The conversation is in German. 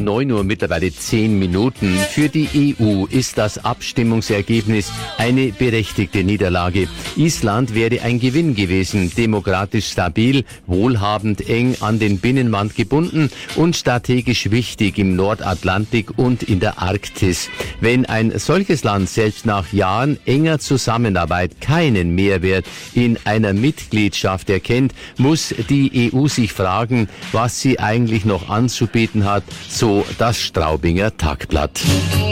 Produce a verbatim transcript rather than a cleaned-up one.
neun Uhr mittlerweile zehn Minuten. Für die E U ist das Abstimmungsergebnis eine berechtigte Niederlage. Island wäre ein Gewinn gewesen, demokratisch stabil, wohlhabend, eng an den Binnenmarkt gebunden und strategisch wichtig im Nordatlantik und in der Arktis. Wenn ein solches Land selbst nach Jahren enger Zusammenarbeit keinen Mehrwert in einer Mitgliedschaft erkennt, muss die E U sich fragen, was sie eigentlich noch anzubieten hat, so das Straubinger Tagblatt.